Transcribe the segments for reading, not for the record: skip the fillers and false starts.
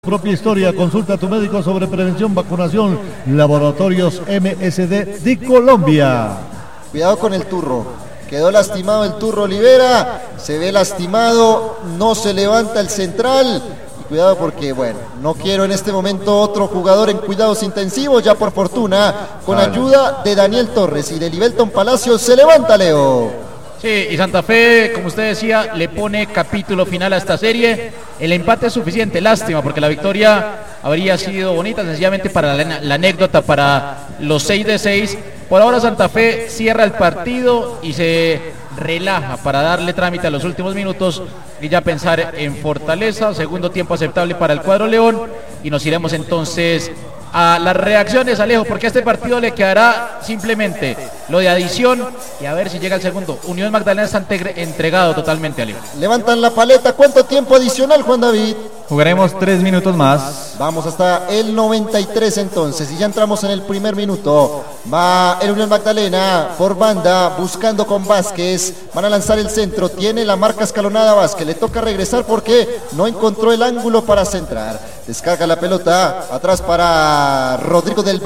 Propia historia, consulta a tu médico sobre prevención, vacunación, Laboratorios MSD de Colombia. Cuidado con el turro, quedó lastimado el turro Olivera, se ve lastimado, no se levanta el central. Y cuidado porque, bueno, no quiero en este momento otro jugador en cuidados intensivos, ya por fortuna, con ayuda de Daniel Torres y de Libelton Palacios, se levanta Leo. Sí, y Santa Fe, como usted decía, le pone capítulo final a esta serie. El empate es suficiente, lástima, porque la victoria habría sido bonita, sencillamente para la anécdota, para los 6 de 6. Por ahora Santa Fe cierra el partido y se relaja para darle trámite a los últimos minutos y ya pensar en Fortaleza. Segundo tiempo aceptable para el cuadro León y nos iremos entonces a las reacciones, Alejo, porque a este partido le quedará simplemente lo de adición y a ver si llega el segundo. Unión Magdalena está entregado totalmente, Alejo. Levantan la paleta, ¿cuánto tiempo adicional, Juan David? Jugaremos 3 minutos más. Vamos hasta el 93 entonces, y ya entramos en el primer minuto. Va el Unión Magdalena por banda, buscando con Vázquez. Van a lanzar el centro, tiene la marca escalonada Vázquez. Le toca regresar porque no encontró el ángulo para centrar. Descarga la pelota, atrás para Rodrigo del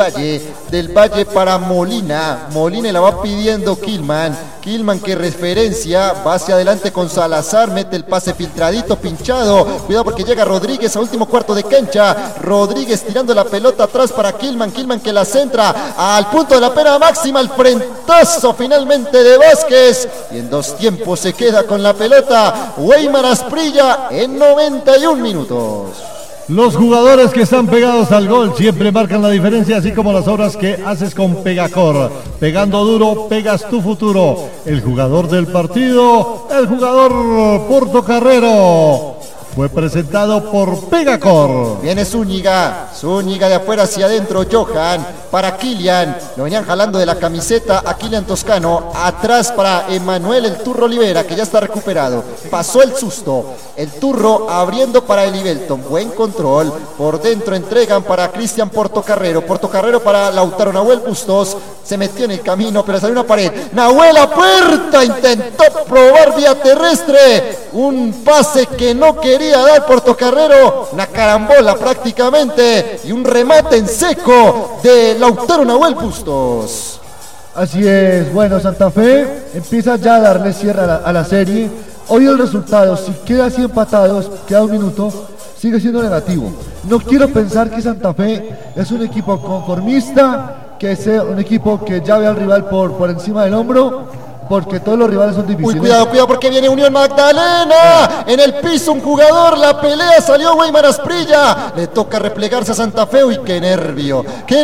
Valle para Molina. Molina la va pidiendo Kilman que referencia, va hacia adelante con Salazar, mete el pase filtradito, pinchado. Cuidado porque llega Rodríguez a último cuarto de cancha. Rodríguez tirando la pelota atrás para Kilman que la centra al punto de la pena máxima, el frentazo finalmente de Vázquez. Y en dos tiempos se queda con la pelota Weimar Asprilla en 91 minutos. Los jugadores que están pegados al gol siempre marcan la diferencia, así como las obras que haces con Pegacor. Pegando duro, pegas tu futuro. El jugador del partido, el jugador Portocarrero, fue presentado por Pegacor. Viene Zúñiga de afuera hacia adentro, Johan para Kilian, lo venían jalando de la camiseta a Kilian Toscano, atrás para Emanuel el Turro Olivera, que ya está recuperado, pasó el susto, el Turro abriendo para el Libelton, buen control, por dentro entregan para Cristian Portocarrero para Lautaro Nahuel Bustos, se metió en el camino, pero salió una pared, Nahuel a puerta, intentó probar vía terrestre, un pase que no quería dar Portocarrero, una carambola prácticamente y un remate en seco de Lautaro Nahuel Bustos. Así es, bueno, Santa Fe empieza ya a darle cierre a la serie. Hoy el resultado, si queda así empatados, queda un minuto, sigue siendo negativo. No quiero pensar que Santa Fe es un equipo conformista, que sea un equipo que ya ve al rival por encima del hombro, porque todos los rivales son difíciles. Uy, cuidado porque viene Unión Magdalena, en el piso un jugador, la pelea, salió Weimar Asprilla, le toca replegarse a Santa Fe. Uy, qué nervio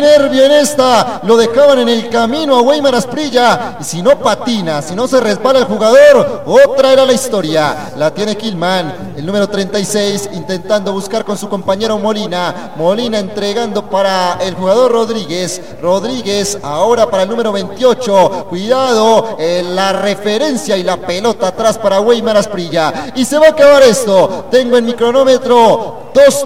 en esta, lo dejaban en el camino a Weimar Asprilla, y si no patina, si no se resbala el jugador, otra era la historia. La tiene Kilman, el número 36, intentando buscar con su compañero Molina entregando para el jugador Rodríguez ahora para el número 28, cuidado, la referencia y la pelota atrás para Weimar Asprilla, y se va a acabar esto. Tengo en mi cronómetro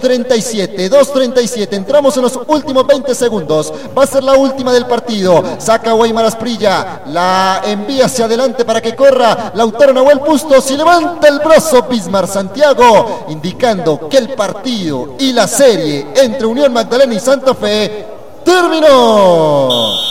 2:37, entramos en los últimos 20 segundos, va a ser la última del partido. Saca Weimar Asprilla, la envía hacia adelante para que corra Lautaro Nahuel Bustos y levanta el brazo Bismar Santiago, indicando que el partido y la serie entre Unión Magdalena y Santa Fe terminó.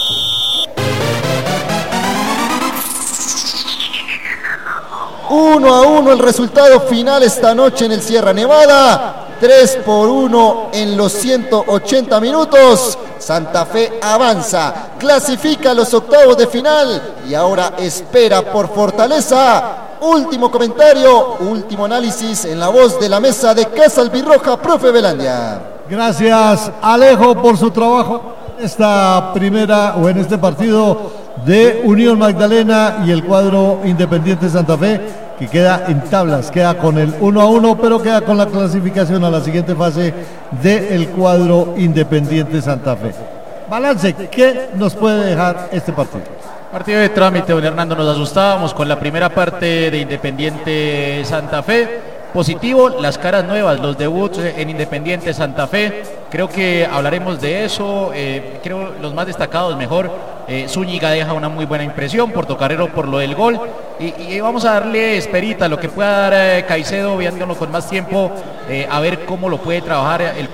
1-1 el resultado final esta noche en el Sierra Nevada, 3-1 en los 180 minutos. Santa Fe avanza, clasifica a los octavos de final y ahora espera por Fortaleza. Último comentario, último análisis en la voz de la mesa de Casa Albirroja, profe Belandia. Gracias, Alejo, por su trabajo en esta primera o en este partido de Unión Magdalena y el cuadro Independiente Santa Fe, que queda en tablas, queda con el 1-1, pero queda con la clasificación a la siguiente fase del cuadro Independiente Santa Fe. Balance, ¿qué nos puede dejar este partido? Partido de trámite, don Hernando, nos asustábamos con la primera parte de Independiente Santa Fe. positivo, las caras nuevas, los debuts en Independiente Santa Fe. Creo que hablaremos de eso. Creo los más destacados mejor. Zúñiga deja una muy buena impresión, Portocarrero por lo del gol. Y vamos a darle esperita a lo que pueda dar Caicedo, viéndolo con más tiempo, a ver cómo lo puede trabajar el